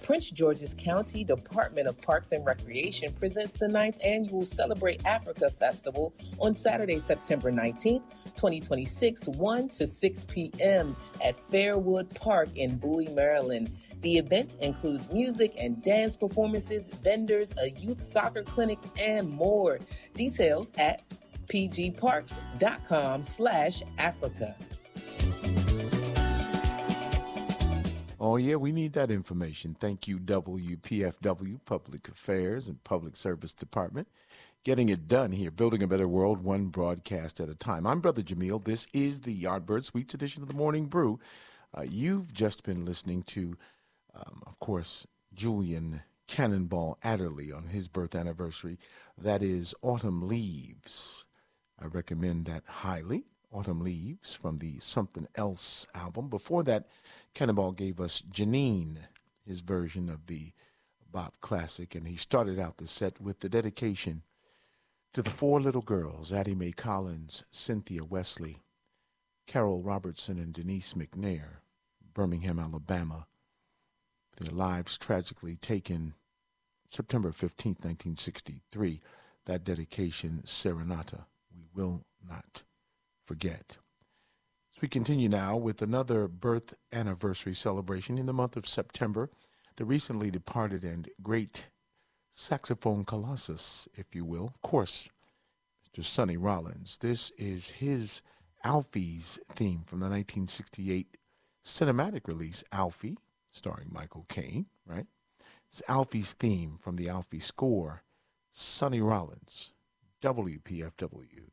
Prince George's County Department of Parks and Recreation presents the 9th annual Celebrate Africa Festival on Saturday, September 19th, 2026, 1 to 6 p.m. at Fairwood Park in Bowie, Maryland. The event includes music and dance performances, vendors, a youth soccer clinic, and more. Details at pgparks.com/Africa. Oh, yeah, we need that information. Thank you, WPFW, Public Affairs and Public Service Department. Getting it done here, building a better world, one broadcast at a time. I'm Brother Jamil. This is the Yardbird Sweets edition of the Morning Brew. You've just been listening to, of course, Julian Cannonball Adderley on his birth anniversary. That is Autumn Leaves. I recommend that highly. Autumn Leaves from the Something Else album. Before that, Cannonball gave us Janine, his version of the Bob classic, and he started out the set with the dedication to the four little girls, Addie Mae Collins, Cynthia Wesley, Carol Robertson, and Denise McNair, Birmingham, Alabama. Their lives tragically taken September 15th, 1963. That dedication, Serenata, we will not forget. So we continue now with another birth anniversary celebration in the month of September. The recently departed and great saxophone colossus, if you will, of course, Mr. Sonny Rollins. This is his Alfie's theme from the 1968 cinematic release, Alfie, starring Michael Caine, right? It's Alfie's theme from the Alfie score, Sonny Rollins, WPFW.